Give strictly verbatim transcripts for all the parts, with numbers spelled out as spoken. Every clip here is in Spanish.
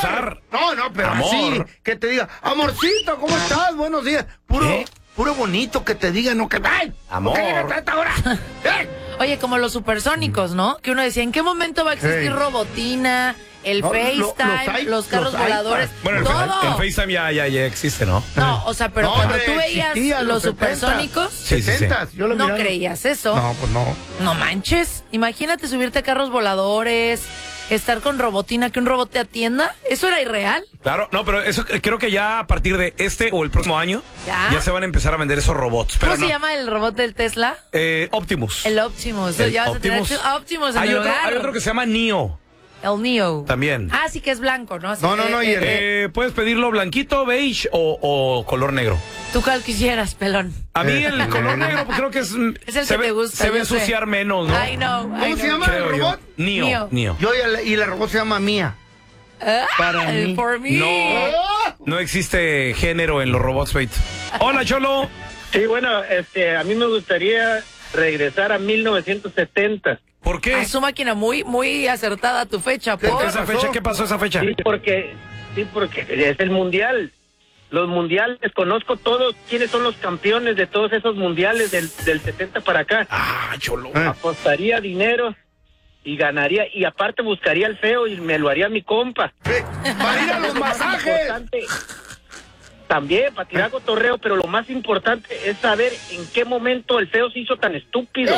besar. No, no, pero Amor. así, que te diga, amorcito, ¿cómo estás? Buenos días. Puro, ¿Eh? puro bonito que te diga, no que, ¡ay! Amor. ¿Por qué llegaste a esta hora? ¡Eh! Oye, como los supersónicos, ¿no? Que uno decía, ¿en qué momento va a existir Hey. robotina, el No, lo- FaceTime, los i- los carros los voladores? iPads. Bueno, el, todo. el FaceTime ya, ya, ya existe, ¿no? No, o sea, pero No, cuando hombre, tú veías existía, los los supersónicos, Sí, sí, sí. sesentas, yo lo no miraba. creías eso. No, pues no. No manches, imagínate subirte a carros voladores, estar con robotina, que un robot te atienda. ¿Eso era irreal? Claro, no, pero eso eh, creo que ya a partir de este o el próximo año ¿Ya? ya se van a empezar a vender esos robots. Pero ¿Cómo no. se llama el robot del Tesla? Eh, Optimus. El Optimus. El ya vas a tener Optimus. tu Optimus en hay, el otro, hogar. hay otro que se llama Neo El Neo. también. Ah, sí que es blanco, ¿no? Así No, no, que, no, y eh, el- eh, Eh, puedes pedirlo blanquito, beige o, o color negro. tú cuál quisieras, pelón. A mí Eh, el color negro pues, creo que es... Es el se que ve, te gusta, Se ve yo sé. ensuciar menos, ¿no? I know, I ¿Cómo know. se llama Creo el yo. robot? Neo. Neo. Neo. Yo y el, y el robot se llama Mía. Ah, Para mí. por mí. No, no existe género en los robots, Fate. Hola, Cholo. Sí, bueno, este, a mí me gustaría regresar a mil novecientos setenta. ¿Por qué? A su máquina muy, muy acertada tu fecha, ¿Qué por. ¿Esa fecha? ¿Qué pasó esa fecha? Sí, porque, sí, porque es el mundial. Los mundiales, conozco todos quiénes son los campeones de todos esos mundiales del, del setenta para acá. Ah, Cholo. Eh. Apostaría dinero y ganaría, y aparte buscaría el feo y me lo haría mi compa. Eh, Para ir a los masajes. Importante, también para tirar cotorreo, pero lo más importante es saber en qué momento el feo se hizo tan estúpido.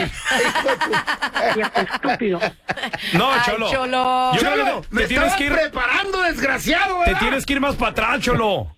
Estúpido. No, Ay, Cholo. Cholo. Yo creo Cholo, que me te tienes estabas que ir, preparando, desgraciado, te ¿verdad? tienes que ir más para atrás, Cholo.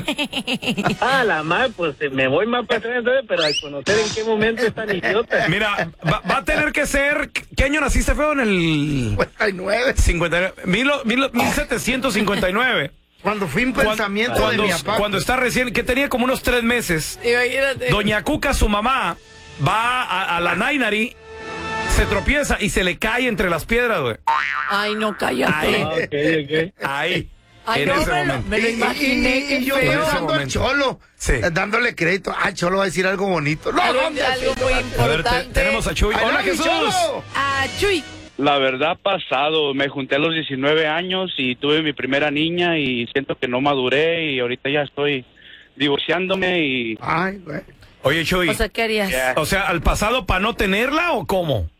Ah, la madre, pues eh, me voy más para atrás, entonces, pero al conocer en qué momento es tan idiota. Mira, va, va a tener que ser... ¿Qué año naciste, feo? En el cincuenta y nueve. cincuenta y nueve, mil, mil, mil setecientos cincuenta y nueve. Cuando fui un Cuando, pensamiento cuando, de mi papá. cuando está recién, que tenía como unos tres meses, Imagínate. Doña Cuca, su mamá, va a, a la Nainari, se tropieza y se le cae entre las piedras, güey. Ay, no, cállate. Ay. Ah, ok, ok. Ahí. Ay, en no, ese me lo, momento. me lo Y- y- imaginé, y, qué y yo feo. ese pensando al momento. Cholo, Sí. eh, dándole crédito. Ah, Cholo va a decir algo bonito. No, Algo, ¿dónde? algo muy A ver, importante. te- tenemos a Chuy. I Hola, love you, Jesús. Cholo. Ah, Chuy. La verdad, pasado, me junté a los diecinueve años y tuve mi primera niña y siento que no maduré y ahorita ya estoy divorciándome y Ay, güey. Oye, Chuy. O sea, ¿qué harías? Ya. O sea, ¿al pasado para no tenerla o cómo?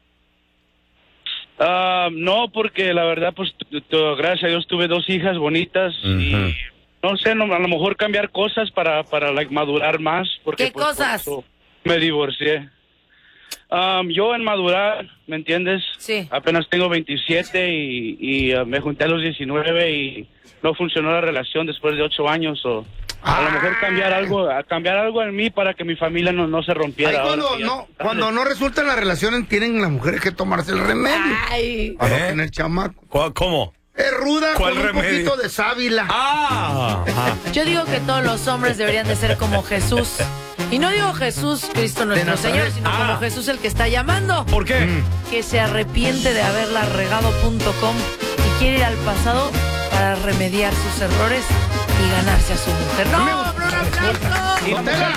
ah, no, porque la verdad, pues tu- tu- gracias a Dios tuve dos hijas bonitas y Ujú. no sé, no, a lo mejor cambiar cosas para, para like, madurar más. Porque, ¿Qué pues, por cosas? eso me divorcié. Um, yo en madurar, ¿me entiendes? Sí. Apenas tengo veintisiete y, y uh, me junté a los diecinueve y no funcionó la relación después de ocho años. O a lo mejor cambiar algo, a cambiar algo en mí para que mi familia no, no se Ahí rompiera. ahora cuando que ya- no, cuando no resultan las relaciones, tienen las mujeres que tomarse el remedio. Ay. Para ¿Eh? no tener chamaco. ¿Cu- ¿Cómo? Es ruda ¿Cuál con un remedio? poquito de sábila. Ah, ajá. Yo digo que todos los hombres deberían de ser como Jesús. Y no digo Jesús, Cristo nuestro Nazaret. Señor, sino Ah. como Jesús el que está llamando. ¿Por qué? Que se arrepiente de haberla regado punto com y quiere ir al pasado para remediar sus errores y ganarse a su mujer. ¡No, no, no, no, no! Don Tela,